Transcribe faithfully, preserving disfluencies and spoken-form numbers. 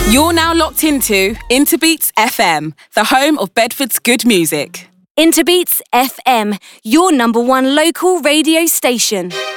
You're now locked into Interbeats F M, the home of Bedford's good music. Interbeats F M, your number one local radio station.